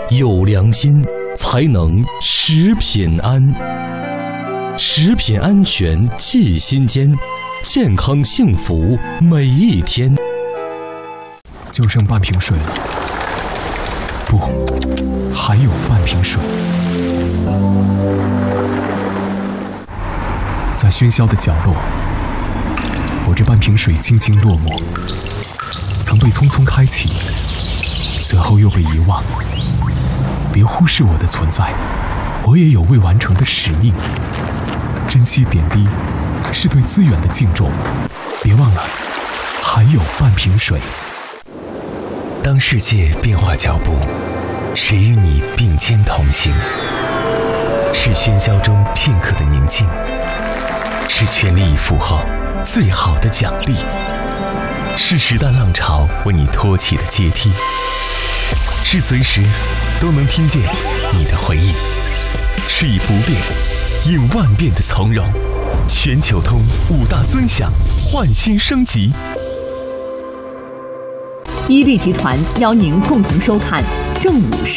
有良心，才能食品安。食品安全记心间，健康幸福每一天。 就剩半瓶水了，不，还有半瓶水。在喧嚣的角落，我这半瓶水静静落寞，曾被匆匆开启，随后又被遗忘。别忽视我的存在，我也有未完成的使命。珍惜点滴，是对资源的敬重。别忘了，还有半瓶水。 当世界变化脚步，谁与你并肩同行？是喧嚣中片刻的宁静，是全力以赴后最好的奖励，是时代浪潮为你托起的阶梯，是随时都能听见你的回应，是以不变应万变的从容。全球通5大尊享，焕新升级。 伊利集团邀您共同收看正午